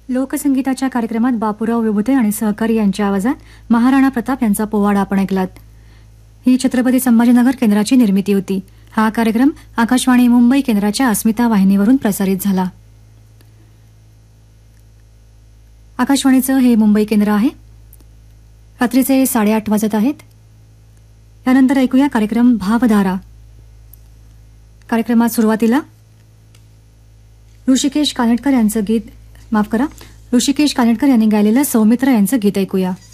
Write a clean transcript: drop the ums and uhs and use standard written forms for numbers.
लोकसंगीताच्या कार्यक्रमात बापूराव विभुते आणि सहकारी यांच्या आवाजात महाराणा प्रताप यांचा पोवाडा आपण ऐकलात. ही छत्रपती संभाजीनगर केंद्राची निर्मिती होती. हा कार्यक्रम आकाशवाणी मुंबई केंद्राच्या अस्मिता वाहिनीवरून प्रसारित झाला. आकाशवाणीचं हे मुंबई केंद्र आहे. रात्रीचे 8:30 वाजत आहेत. यानंतर ऐकूया कार्यक्रम भावधारा. कार्यक्रमात सुरुवातीला ऋषिकेश कानेटकर यांनी गायलेलं सौमित्र यांचं गीत ऐकूया.